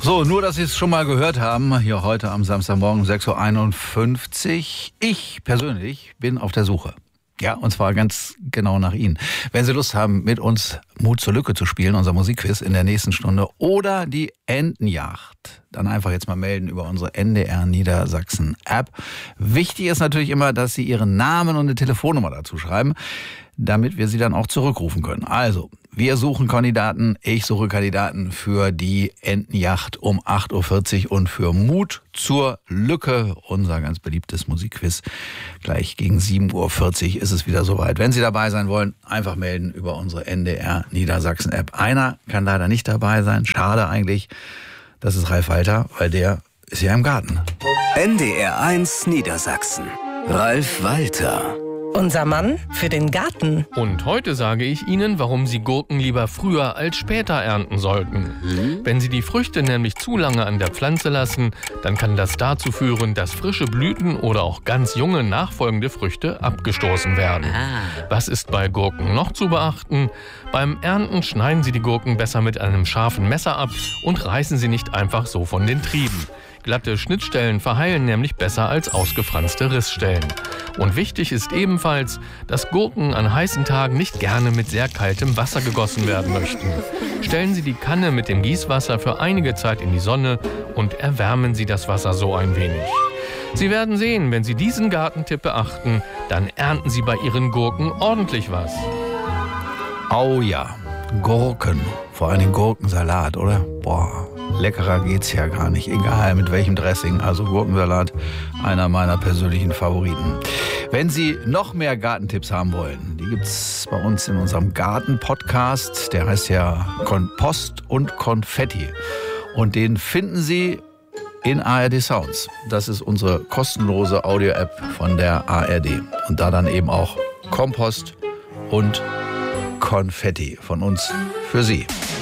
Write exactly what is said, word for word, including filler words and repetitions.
So, nur, dass Sie es schon mal gehört haben, hier heute am Samstagmorgen sechs Uhr einundfünfzig. Ich persönlich bin auf der Suche. Ja, und zwar ganz genau nach Ihnen. Wenn Sie Lust haben, mit uns Mut zur Lücke zu spielen, unser Musikquiz in der nächsten Stunde, oder die Entenjagd, dann einfach jetzt mal melden über unsere N D R Niedersachsen App. Wichtig ist natürlich immer, dass Sie Ihren Namen und eine Telefonnummer dazu schreiben, damit wir Sie dann auch zurückrufen können. Also, wir suchen Kandidaten, ich suche Kandidaten für die Entenjagd um acht Uhr vierzig und für Mut zur Lücke, unser ganz beliebtes Musikquiz. Gleich gegen sieben Uhr vierzig ist es wieder soweit. Wenn Sie dabei sein wollen, einfach melden über unsere N D R Niedersachsen App. Einer kann leider nicht dabei sein, schade eigentlich. Das ist Ralf Walter, weil der ist ja im Garten. N D R eins Niedersachsen. Ralf Walter. Unser Mann für den Garten. Und heute sage ich Ihnen, warum Sie Gurken lieber früher als später ernten sollten. Mhm. Wenn Sie die Früchte nämlich zu lange an der Pflanze lassen, dann kann das dazu führen, dass frische Blüten oder auch ganz junge nachfolgende Früchte abgestoßen werden. Ah. Was ist bei Gurken noch zu beachten? Beim Ernten schneiden Sie die Gurken besser mit einem scharfen Messer ab und reißen sie nicht einfach so von den Trieben. Glatte Schnittstellen verheilen nämlich besser als ausgefranste Rissstellen. Und wichtig ist ebenfalls, dass Gurken an heißen Tagen nicht gerne mit sehr kaltem Wasser gegossen werden möchten. Stellen Sie die Kanne mit dem Gießwasser für einige Zeit in die Sonne und erwärmen Sie das Wasser so ein wenig. Sie werden sehen, wenn Sie diesen Gartentipp beachten, dann ernten Sie bei Ihren Gurken ordentlich was. Oh ja, Gurken, vor allem den Gurkensalat, oder? Boah, leckerer geht's ja gar nicht, egal mit welchem Dressing. Also Gurkensalat, einer meiner persönlichen Favoriten. Wenn Sie noch mehr Gartentipps haben wollen, die gibt's bei uns in unserem Garten-Podcast. Der heißt ja Kompost und Konfetti. Und den finden Sie in A R D Sounds. Das ist unsere kostenlose Audio-App von der A R D. Und da dann eben auch Kompost und Konfetti von uns für Sie.